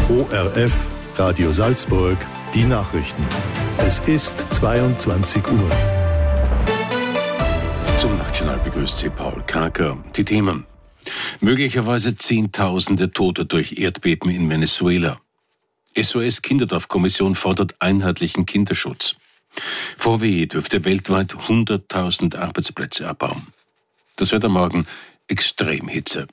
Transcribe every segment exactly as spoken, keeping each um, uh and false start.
O R F, Radio Salzburg, die Nachrichten. Es ist zweiundzwanzig Uhr. Zum Nachtjournal begrüßt Sie Paul Kaker. Die Themen: möglicherweise Zehntausende Tote durch Erdbeben in Venezuela. S O S-Kinderdorf-Kommission fordert einheitlichen Kinderschutz. V W dürfte weltweit hunderttausend Arbeitsplätze abbauen. Das Wetter morgen: Extremhitze.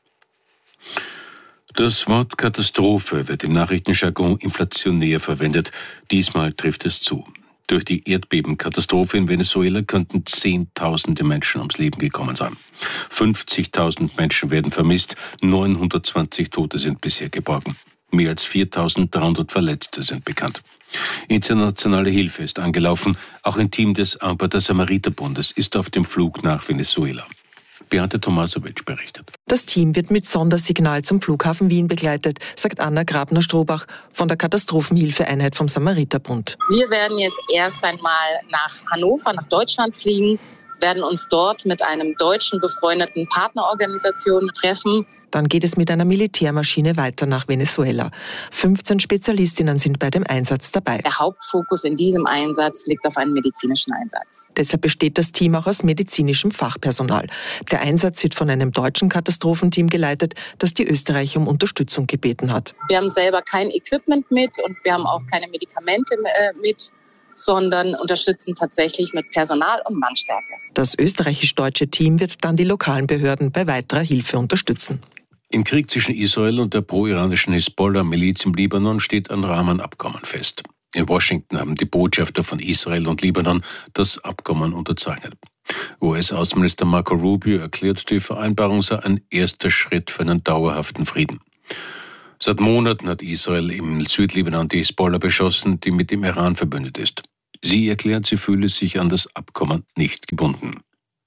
Das Wort Katastrophe wird im Nachrichtenjargon inflationär verwendet. Diesmal trifft es zu. Durch die Erdbebenkatastrophe in Venezuela könnten Zehntausende Menschen ums Leben gekommen sein. fünfzigtausend Menschen werden vermisst, neunhundertzwanzig Tote sind bisher geborgen. Mehr als viertausenddreihundert Verletzte sind bekannt. Internationale Hilfe ist angelaufen. Auch ein Team des Arbeiter-Samariter-Bundes ist auf dem Flug nach Venezuela. Beate Tomasowitsch berichtet. Das Team wird mit Sondersignal zum Flughafen Wien begleitet, sagt Anna Grabner-Strobach von der Katastrophenhilfeeinheit vom Samariterbund. Wir werden jetzt erst einmal nach Hannover, nach Deutschland fliegen, werden uns dort mit einem deutschen befreundeten Partnerorganisation treffen. Dann geht es mit einer Militärmaschine weiter nach Venezuela. fünfzehn Spezialistinnen sind bei dem Einsatz dabei. Der Hauptfokus in diesem Einsatz liegt auf einem medizinischen Einsatz. Deshalb besteht das Team auch aus medizinischem Fachpersonal. Der Einsatz wird von einem deutschen Katastrophenteam geleitet, das die Österreicher um Unterstützung gebeten hat. Wir haben selber kein Equipment mit und wir haben auch keine Medikamente mit, sondern unterstützen tatsächlich mit Personal und Mannstärke. Das österreichisch-deutsche Team wird dann die lokalen Behörden bei weiterer Hilfe unterstützen. Im Krieg zwischen Israel und der pro-iranischen Hisbollah-Miliz im Libanon steht ein Rahmenabkommen fest. In Washington haben die Botschafter von Israel und Libanon das Abkommen unterzeichnet. U S-Außenminister Marco Rubio erklärt, die Vereinbarung sei ein erster Schritt für einen dauerhaften Frieden. Seit Monaten hat Israel im Südlibanon die Hisbollah beschossen, die mit dem Iran verbündet ist. Sie erklärt, sie fühle sich an das Abkommen nicht gebunden.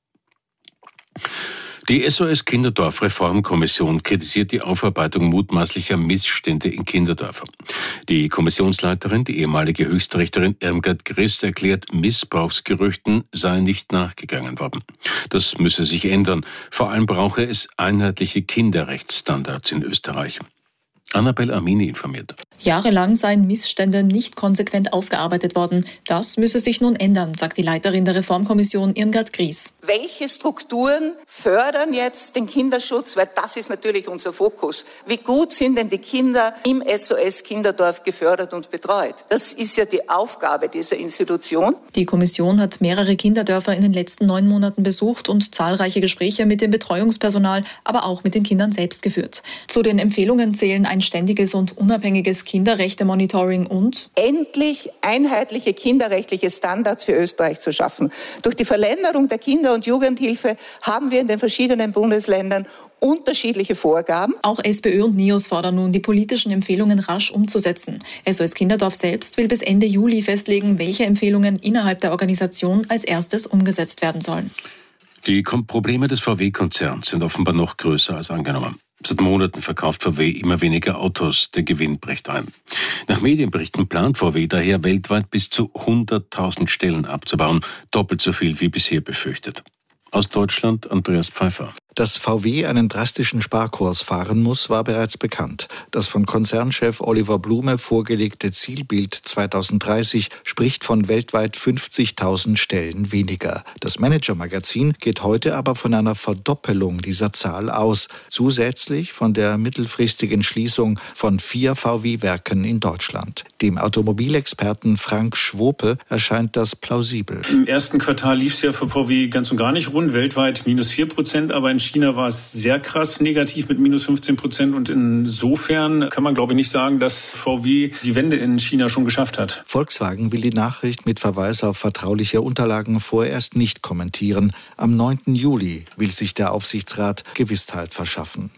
Die S O S-Kinderdorf-Reformkommission kritisiert die Aufarbeitung mutmaßlicher Missstände in Kinderdörfern. Die Kommissionsleiterin, die ehemalige Höchstrichterin Irmgard Griss, erklärt, Missbrauchsgerüchten seien nicht nachgegangen worden. Das müsse sich ändern. Vor allem brauche es einheitliche Kinderrechtsstandards in Österreich. Annabel Amini informiert. Jahrelang seien Missstände nicht konsequent aufgearbeitet worden. Das müsse sich nun ändern, sagt die Leiterin der Reformkommission Irmgard Griess. Welche Strukturen fördern jetzt den Kinderschutz? Weil das ist natürlich unser Fokus. Wie gut sind denn die Kinder im S O S-Kinderdorf gefördert und betreut? Das ist ja die Aufgabe dieser Institution. Die Kommission hat mehrere Kinderdörfer in den letzten neun Monaten besucht und zahlreiche Gespräche mit dem Betreuungspersonal, aber auch mit den Kindern selbst geführt. Zu den Empfehlungen zählen ein ständiges und unabhängiges Kinderrechte-Monitoring und endlich einheitliche kinderrechtliche Standards für Österreich zu schaffen. Durch die Verländerung der Kinder- und Jugendhilfe haben wir in den verschiedenen Bundesländern unterschiedliche Vorgaben. Auch SPÖ und NIOS fordern nun, die politischen Empfehlungen rasch umzusetzen. S O S Kinderdorf selbst will bis Ende Juli festlegen, welche Empfehlungen innerhalb der Organisation als erstes umgesetzt werden sollen. Die Probleme des V W-Konzerns sind offenbar noch größer als angenommen. Seit Monaten verkauft V W immer weniger Autos, der Gewinn bricht ein. Nach Medienberichten plant V W daher weltweit bis zu hunderttausend Stellen abzubauen, doppelt so viel wie bisher befürchtet. Aus Deutschland Andreas Pfeiffer. Dass V W einen drastischen Sparkurs fahren muss, war bereits bekannt. Das von Konzernchef Oliver Blume vorgelegte Zielbild zweitausenddreißig spricht von weltweit fünfzigtausend Stellen weniger. Das Manager-Magazin geht heute aber von einer Verdoppelung dieser Zahl aus, zusätzlich von der mittelfristigen Schließung von vier V W-Werken in Deutschland. Dem Automobilexperten Frank Schwope erscheint das plausibel. Im ersten Quartal lief es ja für V W ganz und gar nicht rund, weltweit minus vier Prozent, aber in China war es sehr krass negativ mit minus fünfzehn Prozent und insofern kann man, glaube ich, nicht sagen, dass V W die Wende in China schon geschafft hat. Volkswagen will die Nachricht mit Verweis auf vertrauliche Unterlagen vorerst nicht kommentieren. Am neunten Juli will sich der Aufsichtsrat Gewissheit verschaffen.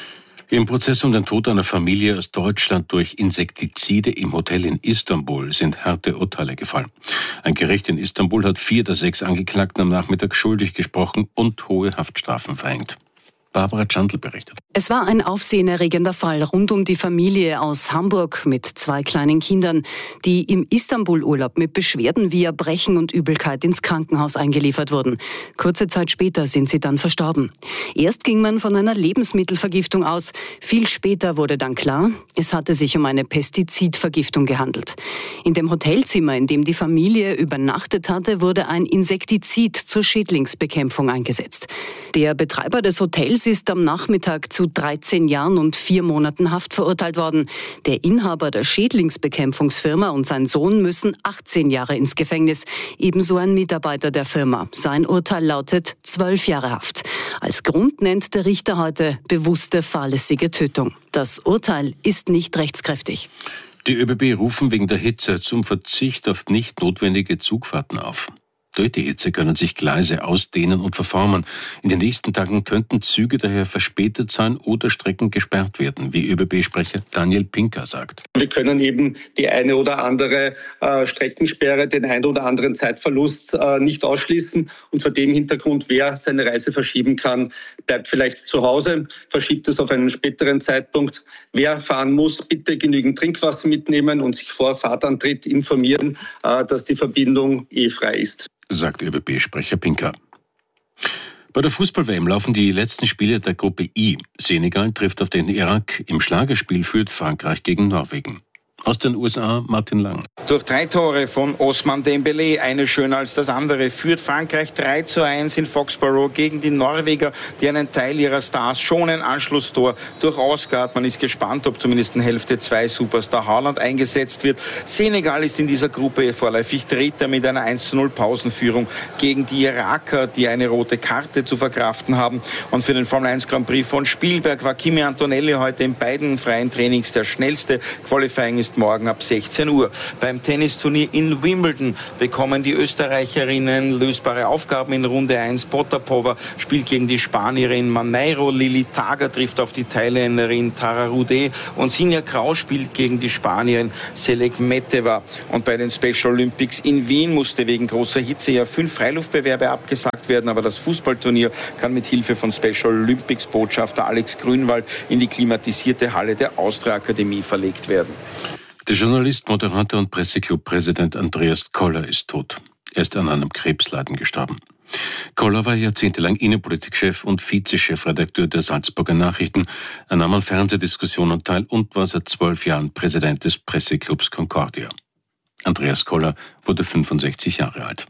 Im Prozess um den Tod einer Familie aus Deutschland durch Insektizide im Hotel in Istanbul sind harte Urteile gefallen. Ein Gericht in Istanbul hat vier der sechs Angeklagten am Nachmittag schuldig gesprochen und hohe Haftstrafen verhängt. Barbara Tschandl berichtet. Es war ein aufsehenerregender Fall rund um die Familie aus Hamburg mit zwei kleinen Kindern, die im Istanbul-Urlaub mit Beschwerden wie Erbrechen und Übelkeit ins Krankenhaus eingeliefert wurden. Kurze Zeit später sind sie dann verstorben. Erst ging man von einer Lebensmittelvergiftung aus. Viel später wurde dann klar, es hatte sich um eine Pestizidvergiftung gehandelt. In dem Hotelzimmer, in dem die Familie übernachtet hatte, wurde ein Insektizid zur Schädlingsbekämpfung eingesetzt. Der Betreiber des Hotels ist am Nachmittag zu dreizehn Jahren und vier Monaten Haft verurteilt worden. Der Inhaber der Schädlingsbekämpfungsfirma und sein Sohn müssen achtzehn Jahre ins Gefängnis. Ebenso ein Mitarbeiter der Firma. Sein Urteil lautet zwölf Jahre Haft. Als Grund nennt der Richter heute bewusste fahrlässige Tötung. Das Urteil ist nicht rechtskräftig. Die ÖBB rufen wegen der Hitze zum Verzicht auf nicht notwendige Zugfahrten auf. Durch die Hitze können sich Gleise ausdehnen und verformen. In den nächsten Tagen könnten Züge daher verspätet sein oder Strecken gesperrt werden, wie ÖBB-Sprecher Daniel Pinker sagt. Wir können eben die eine oder andere äh, Streckensperre, den einen oder anderen Zeitverlust äh, nicht ausschließen. Und vor dem Hintergrund, wer seine Reise verschieben kann, bleibt vielleicht zu Hause, verschiebt es auf einen späteren Zeitpunkt. Wer fahren muss, bitte genügend Trinkwasser mitnehmen und sich vor Fahrtantritt informieren, äh, dass die Verbindung eh frei ist, sagt ÖBB-Sprecher Pinker. Bei der Fußball-W M laufen die letzten Spiele der Gruppe I. Senegal trifft auf den Irak. Im Schlagerspiel führt Frankreich gegen Norwegen. Aus den U S A Martin Lang. Durch drei Tore von Ousmane Dembélé, eine schöner als das andere, führt Frankreich drei zu eins in Foxborough gegen die Norweger, die einen Teil ihrer Stars schon ein Anschlusstor durch Ausgard. Man ist gespannt, ob zumindest in Hälfte zwei Superstar Haaland eingesetzt wird. Senegal ist in dieser Gruppe vorläufig Dritter mit einer eins zu null Pausenführung gegen die Iraker, die eine rote Karte zu verkraften haben. Und für den Formel eins Grand Prix von Spielberg war Kimi Antonelli heute in beiden freien Trainings der schnellste. Qualifying ist morgen ab sechzehn Uhr. Beim Tennisturnier in Wimbledon bekommen die Österreicherinnen lösbare Aufgaben in Runde eins. Potapova spielt gegen die Spanierin Maneiro, Lili Tager trifft auf die Thailänderin Tara Rude und Sinja Grau spielt gegen die Spanierin Selek Meteva. Und bei den Special Olympics in Wien musste wegen großer Hitze ja fünf Freiluftbewerbe abgesagt werden, aber das Fußballturnier kann mit Hilfe von Special Olympics Botschafter Alex Grünwald in die klimatisierte Halle der Austria Akademie verlegt werden. Der Journalist, Moderator und Presseclub-Präsident Andreas Koller ist tot. Er ist an einem Krebsleiden gestorben. Koller war jahrzehntelang Innenpolitikchef und Vize-Chefredakteur der Salzburger Nachrichten. Er nahm an Fernsehdiskussionen teil und war seit zwölf Jahren Präsident des Presseclubs Concordia. Andreas Koller wurde fünfundsechzig Jahre alt.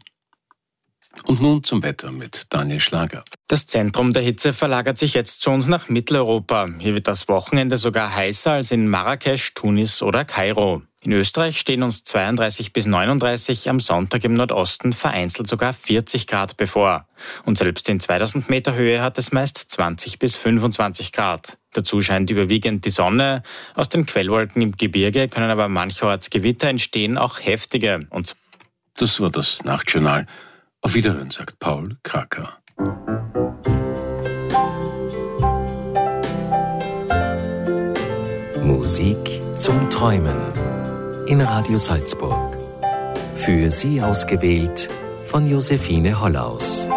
Und nun zum Wetter mit Daniel Schlager. Das Zentrum der Hitze verlagert sich jetzt zu uns nach Mitteleuropa. Hier wird das Wochenende sogar heißer als in Marrakesch, Tunis oder Kairo. In Österreich stehen uns zweiunddreißig bis neununddreißig, am Sonntag im Nordosten vereinzelt sogar vierzig Grad bevor. Und selbst in zweitausend Meter Höhe hat es meist zwanzig bis fünfundzwanzig Grad. Dazu scheint überwiegend die Sonne. Aus den Quellwolken im Gebirge können aber mancherorts Gewitter entstehen, auch heftige. Und das war das Nachtjournal. Auf Wiederhören, sagt Paul Kraker. Musik zum Träumen in Radio Salzburg. Für Sie ausgewählt von Josephine Hollaus.